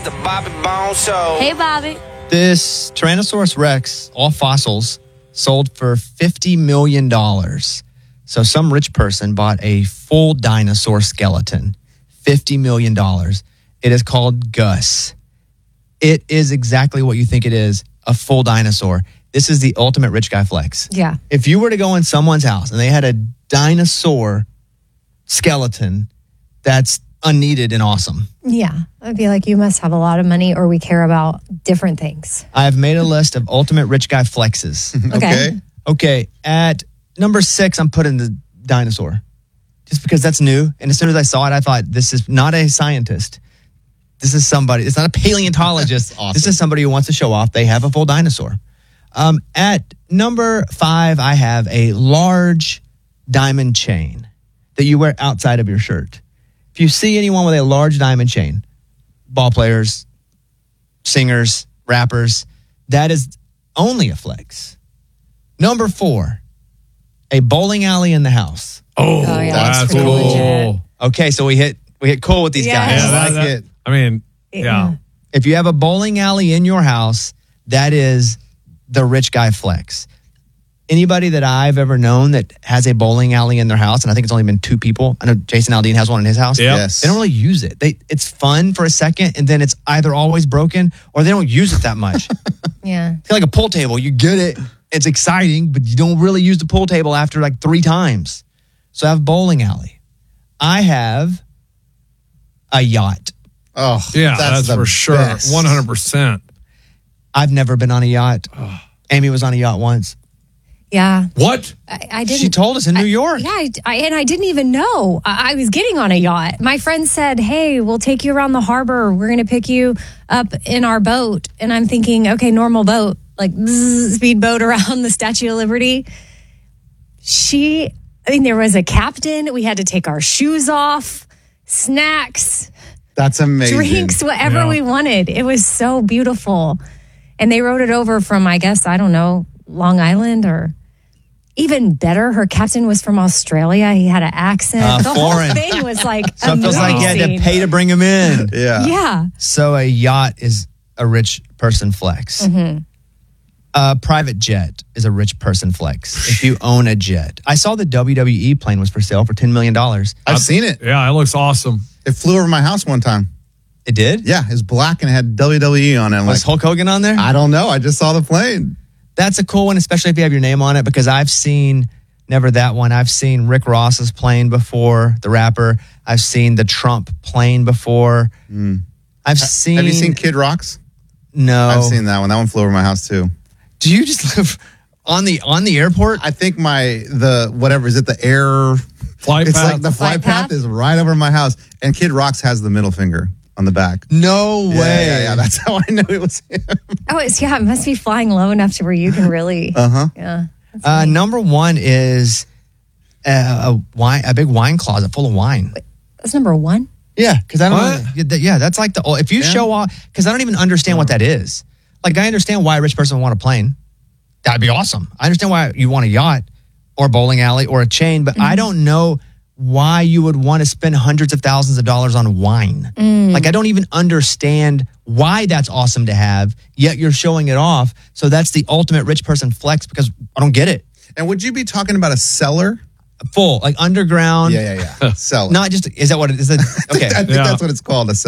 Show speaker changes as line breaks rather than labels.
It's the Bobby Bone Show.
Hey, Bobby.
This Tyrannosaurus Rex, all fossils, sold for $50 million. So some rich person bought a full dinosaur skeleton, $50 million. It is called Gus. It is exactly what you think it is, a full dinosaur. This is the ultimate rich guy flex.
Yeah.
If you were to go in someone's house and they had a dinosaur skeleton, that's unneeded and awesome.
Yeah. I'd be like, you must have a lot of money or we care about different things.
I have made a list of ultimate rich guy flexes. Okay. At number 6, I'm putting the dinosaur. Just because that's new. And as soon as I saw it, I thought, this is not a scientist. This is somebody. It's not a paleontologist.
Awesome.
This is somebody who wants to show off they have a full dinosaur. At number 5, I have a large diamond chain that you wear outside of your shirt. If you see anyone with a large diamond chain, ball players, singers, rappers, that is only a flex. Number 4, a bowling alley in the house.
Oh,
yeah,
that's
pretty legit.
cool.
Okay, so we hit cool with these
Yes.
guys.
Yeah,
I like it.
I mean, yeah.
If you have a bowling alley in your house, that is the rich guy flex. Anybody that I've ever known that has a bowling alley in their house, and I think it's only been 2 people. I know Jason Aldean has one in his house.
Yep.
Yes.
They don't really use it. It's fun for a second, and then it's either always broken or they don't use it that much.
Yeah.
It's like a pool table. You get it. It's exciting, but you don't really use the pool table after like 3 times. So I have bowling alley. I have a yacht.
Oh,
Yeah, that's
the
for sure.
best.
100%.
I've never been on a yacht. Amy was on a yacht once.
Yeah.
What?
I didn't.
She told us in New York.
Yeah, and I didn't even know I was getting on a yacht. My friend said, hey, we'll take you around the harbor. We're going to pick you up in our boat. And I'm thinking, okay, normal boat, like speedboat around the Statue of Liberty. There was a captain. We had to take our shoes off, snacks,
That's amazing.
drinks, whatever
Yeah.
we wanted. It was so beautiful. And they rode it over from, I guess, I don't know, Long Island or... Even better, her captain was from Australia. He had an accent. The
foreign.
whole thing was like
So it feels like you had to
amazing.
pay to bring him in.
Yeah.
Yeah.
So a yacht is a rich person flex. A private jet is a rich person flex. If you own a jet. I saw the WWE plane was for sale for $10 million.
I've seen it.
Yeah, it looks awesome.
It flew over my house one time.
It did?
Yeah, it's black and it had WWE on it. I'm
Was
like,
Hulk Hogan on there?
I don't know. I just saw the plane.
That's a cool one, especially if you have your name on it, because I've seen, never that one, I've seen Rick Ross's plane before, the rapper. I've seen the Trump plane before. Have you
seen Kid Rock's?
No.
I've seen that one. That one flew over my house too.
Do you just live on the airport?
I think the air
Flight
it's
path.
like the flight
Flight path?
path is right over my house. And Kid Rock's has the middle finger on the back.
No way.
Yeah. That's how I know it was him.
Oh, it must be flying low enough to where you can really. Yeah.
Number 1 is a big wine closet full of wine.
That's number 1.
Yeah, because I don't
What?
know. Yeah, that's like if you show off, because I don't even understand what that is. Like, I understand why a rich person would want a plane. That'd be awesome. I understand why you want a yacht or a bowling alley or a chain, but I don't know why you would want to spend hundreds of thousands of dollars on wine. Like, I don't even understand why that's awesome to have, yet you're showing it off. So that's the ultimate rich person flex, because I don't get it.
And would you be talking about a cellar?
Full, like underground.
Yeah. Cellar.
Not just, is that what it is? Okay.
I think that's what it's called, a cellar.